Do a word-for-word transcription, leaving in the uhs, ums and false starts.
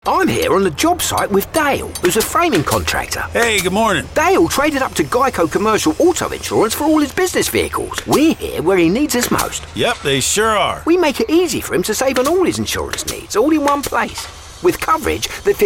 I'm here on the job site with Dale, who's a framing contractor. Hey, good morning. Dale traded up to Geico Commercial Auto Insurance for all his business vehicles. We're here where he needs us most. Yep, they sure are. We make it easy for him to save on all his insurance needs, all in one place, with coverage that fits